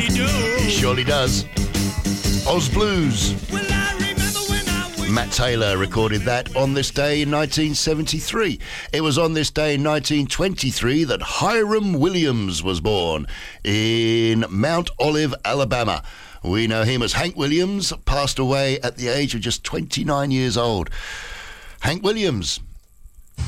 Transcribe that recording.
he do. He surely does. Oz Blues. Well, I remember when I was Matt Taylor recorded that on this day in 1973. It was on this day in 1923 that Hiram Williams was born in Mount Olive, Alabama. We know him as Hank Williams, passed away at the age of just 29 years old. Hank Williams,